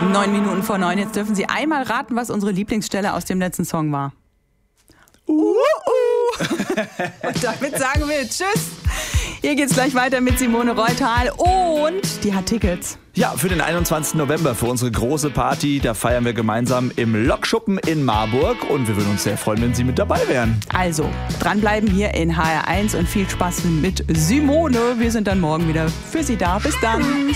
9 Minuten vor 9. Jetzt dürfen Sie einmal raten, was unsere Lieblingsstelle aus dem letzten Song war. Und damit sagen wir Tschüss. Hier geht's gleich weiter mit Simone Reutal und die hat Tickets. Ja, für den 21. November, für unsere große Party. Da feiern wir gemeinsam im Lokschuppen in Marburg. Und wir würden uns sehr freuen, wenn Sie mit dabei wären. Also, dranbleiben hier in HR1 und viel Spaß mit Simone. Wir sind dann morgen wieder für Sie da. Bis dann.